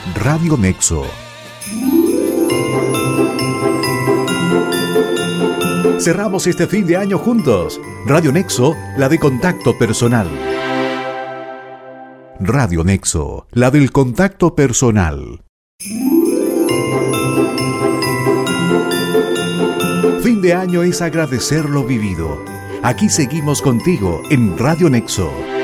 Radio Nexo. Cerramos este fin de año juntos. Radio Nexo, la de contacto personal. Radio Nexo, la del contacto personal. Fin de año es agradecer lo vivido. Aquí seguimos contigo en Radio Nexo.